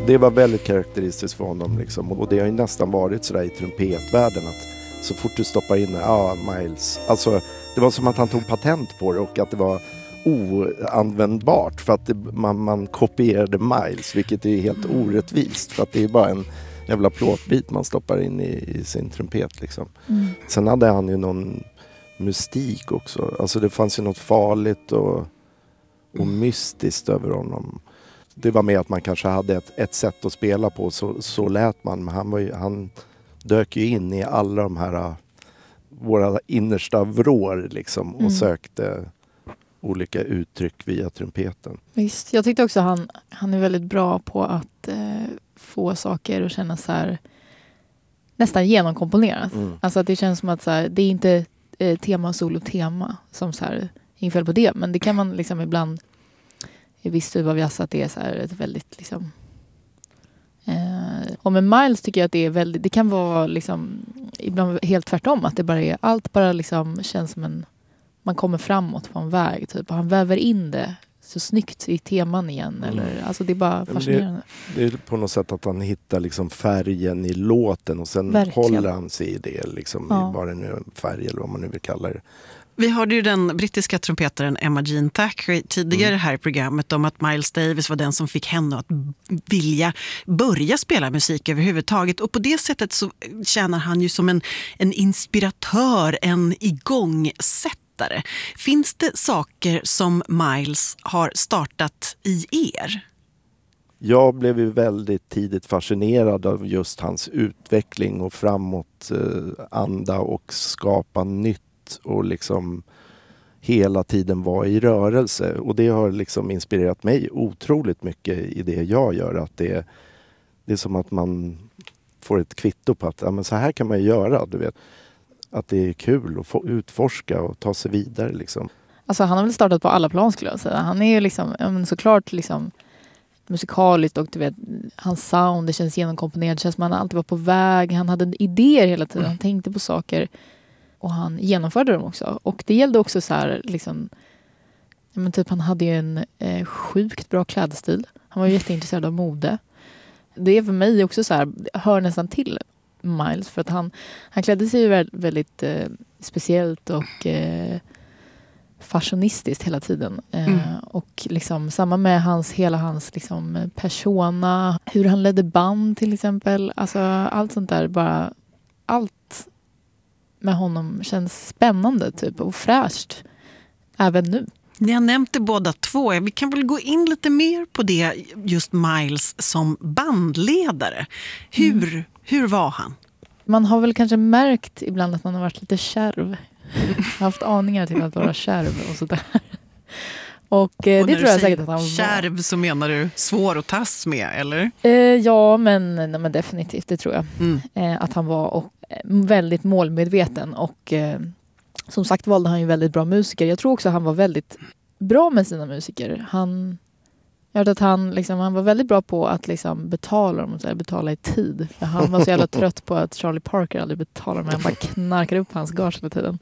Det var väldigt karaktäristiskt för honom liksom. Och det har ju nästan varit sådär i trumpetvärlden att så fort du stoppar in Miles, alltså det var som att han tog patent på det och att det var oanvändbart för att man kopierade Miles, vilket är helt orättvist för att det är bara en jävla plåtbit man stoppar in i sin trumpet liksom. Sen hade han ju någon mystik också, alltså det fanns ju något farligt och mystiskt över honom. Det var med att man kanske hade ett sätt att spela på, så lät man, men han dök ju in i alla de här våra innersta vrår liksom och sökte olika uttryck via trumpeten. Visst, jag tyckte också han är väldigt bra på att få saker att kännas så här nästan genomkomponerat. Alltså att det känns som att så här, det är inte tema, solo, tema som så här infall på det, men det kan man liksom ibland i viss typ av jazz att det är så här ett väldigt liksom och med Miles tycker jag att det är väldigt, det kan vara liksom ibland helt tvärtom, att det bara är, allt bara liksom känns som man kommer framåt på en väg typ, och han väver in det så snyggt i teman igen eller, alltså det är bara fascinerande. Det är på något sätt att han hittar liksom färgen i låten och sen håller han sig i det liksom, i vad det nu är, färg eller vad man nu vill kalla det. Vi hörde ju den brittiska trumpetaren Emma Jean Thackeray tidigare här i programmet om att Miles Davis var den som fick henne att vilja börja spela musik överhuvudtaget. Och på det sättet så tjänar han ju som en inspiratör, en igångsättare. Finns det saker som Miles har startat i er? Jag blev ju väldigt tidigt fascinerad av just hans utveckling och framåt anda och skapa nytt och liksom hela tiden vara i rörelse, och det har liksom inspirerat mig otroligt mycket i det jag gör, att det är som att man får ett kvitto på att men så här kan man ju göra, du vet, att det är kul att få utforska och ta sig vidare liksom. Alltså han har väl startat på alla plan skulle jag säga. Han är ju liksom såklart liksom musikaliskt, och du vet, hans sound, det känns genomkomponerat, det känns som han alltid var på väg, han hade idéer hela tiden, han tänkte på saker och han genomförde dem också. Och det gällde också så här liksom, men typ han hade ju en sjukt bra klädstil. Han var ju jätteintresserad av mode. Det är för mig också så här, hör nästan till Miles, för att han klädde sig ju väldigt speciellt och fashionistiskt hela tiden. Och liksom samma med hela hans liksom persona, hur han ledde band till exempel. Alltså allt sånt där, bara allt med honom känns spännande typ och fräscht även nu. Ni har nämnt det båda två. Vi kan väl gå in lite mer på det, just Miles som bandledare. Hur var han? Man har väl kanske märkt ibland att man har varit lite kärv. Jag har haft aningar till att vara kärv och sådär. Och det tror jag säkert att han var. Kärv så menar du svår att tas med, eller? Ja, men definitivt, det tror jag. Att han var väldigt målmedveten och som sagt valde han ju väldigt bra musiker. Jag tror också att han var väldigt bra med sina musiker. Jag hörde att han var väldigt bra på att liksom betala dem, och betala i tid. För han var så jävla trött på att Charlie Parker aldrig betalade, men han bara knarkade upp hans gage hela tiden.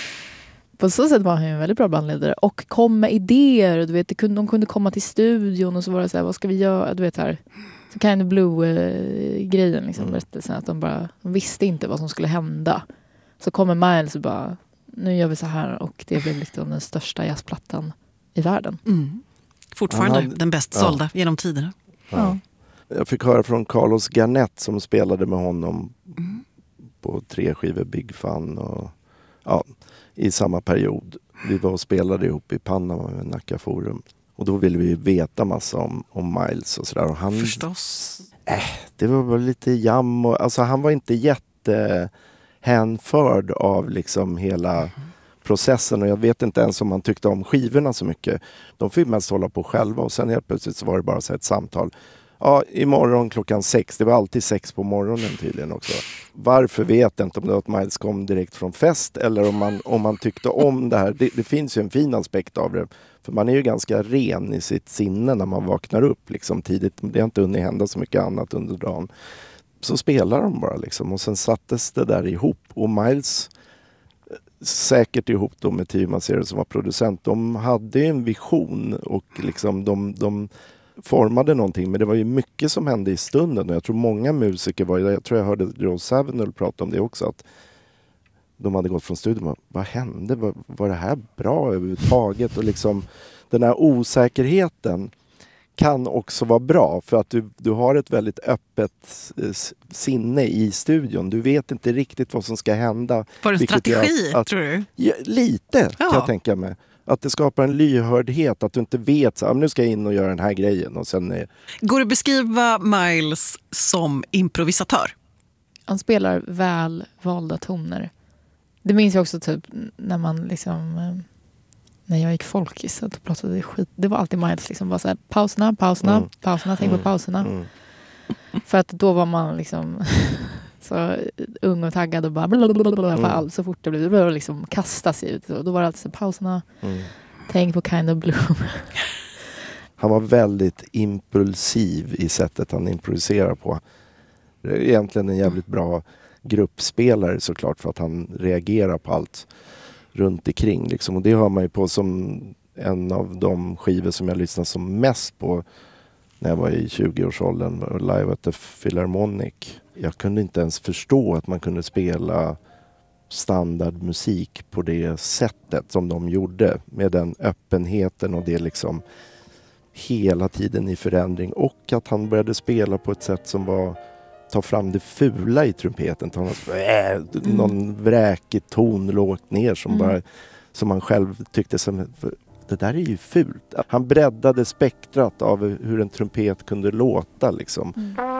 På så sätt var han en väldigt bra bandledare och kom med idéer. Du vet, de kunde komma till studion och så var det så här, vad ska vi göra? Du vet här, så Kind of Blue-grejen, liksom, berättelsen att de visste inte vad som skulle hända. Så kommer Miles och bara, nu gör vi så här, och det blev liksom den största jazzplattan i världen. Fortfarande den bäst sålda genom tiderna. Ja. Jag fick höra från Carlos Garnett som spelade med honom på 3 skivor Big Fun och i samma period. Vi var och spelade ihop i Panama med Nacka Forum. Och då ville vi veta massa om Miles och sådär. Och han, förstås. Det var bara lite jam. Och, alltså han var inte jättehänförd av liksom hela processen. Och jag vet inte ens om han tyckte om skivorna så mycket. De fick mest hålla på själva. Och sen helt plötsligt så var det bara så ett samtal. Ja, imorgon 6:00. Det var alltid 6 på morgonen tydligen också. Varför vet jag inte, om det var att Miles kom direkt från fest eller om man tyckte om det här. Det finns ju en fin aspekt av det. För man är ju ganska ren i sitt sinne när man vaknar upp liksom tidigt. Det har inte hunnit hända så mycket annat under dagen. Så spelar de bara liksom. Och sen sattes det där ihop. Och Miles, säkert ihop då med Tio Macero som var producent, de hade en vision och liksom de formade någonting, men det var ju mycket som hände i stunden och jag tror många musiker jag tror jag hörde Joe Zawinul prata om det också, att de hade gått från studion och vad hände? Var det här bra överhuvudtaget? Och liksom den här osäkerheten kan också vara bra för att du har ett väldigt öppet sinne i studion. Du vet inte riktigt vad som ska hända. Var det en strategi, tror du? Ja, lite kan jag tänka mig. Att det skapar en lyhördhet, att du inte vet så, nu ska jag in och göra den här grejen. Och sen Går det att beskriva Miles som improvisatör? Han spelar väl valda toner. Det minns jag också typ när man liksom... När jag gick folkis så pratade det skit. Det var alltid Miles liksom bara så här, pauserna, tänk på pauserna. För att då var man liksom så ung och taggad och bara så fort det blev liksom kasta sig ut. Och då var det alltså pauserna, tänk på Kind of Blue. Han var väldigt impulsiv i sättet han improviserar på. Det är egentligen en jävligt bra gruppspelare såklart för att han reagerar på allt runt omkring liksom. Och det hör man ju på som en av de skivor som jag lyssnade som mest på när jag var i 20-årsåldern, Live at the Philharmonic. Jag kunde inte ens förstå att man kunde spela standardmusik på det sättet som de gjorde, med den öppenheten och det liksom hela tiden i förändring, och att han började spela på ett sätt som var ta fram det fula i trumpeten, ta någon vräkig ton lågt ner som bara som man själv tyckte som det där är ju fult. Han breddade spektrat av hur en trumpet kunde låta liksom.